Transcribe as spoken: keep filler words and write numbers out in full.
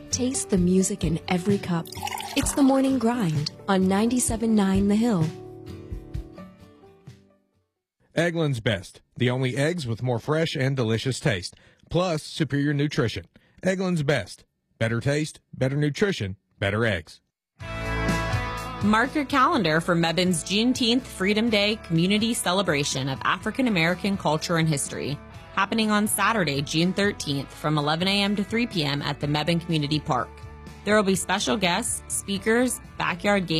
Taste the music in every cup. It's the Morning Grind on ninety-seven point nine The Hill. Eggland's Best, the only eggs with more fresh and delicious taste, plus superior nutrition. Eggland's Best, better taste, better nutrition, better eggs. Mark your calendar for Mebbane's Juneteenth Freedom Day community celebration of African American culture and history, happening on Saturday, June thirteenth from eleven a.m. to three p.m. at the Mebane Community Park. There will be special guests, speakers, backyard games,